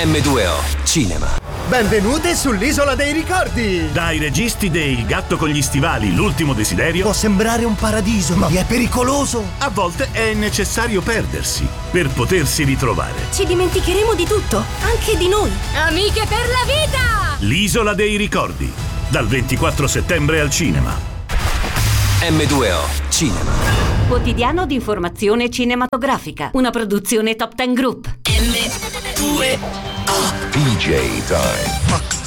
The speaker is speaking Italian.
M2O Cinema. Benvenute sull'Isola dei Ricordi! Dai registi dei Il gatto con gli stivali, l'ultimo desiderio. Può sembrare un paradiso, ma è pericoloso! A volte è necessario perdersi per potersi ritrovare. Ci dimenticheremo di tutto, anche di noi. Amiche per la vita! L'Isola dei Ricordi, dal 24 settembre al cinema. M2O Cinema. Quotidiano di informazione cinematografica. Una produzione Top Ten Group. M2O DJ time.